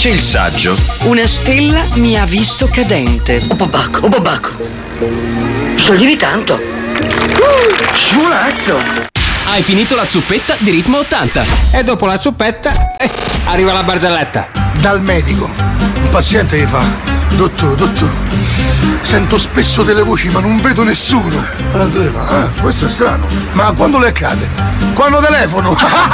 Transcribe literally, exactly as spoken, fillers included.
Dice il saggio: una stella mi ha visto cadente. Oh babacco, oh babacco. Sto lievitando. Uh, svolazzo. Hai finito la zuppetta di Ritmo ottanta. E dopo la zuppetta eh, arriva la barzelletta. Dal medico. Un paziente gli fa: dottore, dottore, sento spesso delle voci ma non vedo nessuno. Allora tu gli fa: ah, questo è strano. Ma quando le accade? Quando telefono.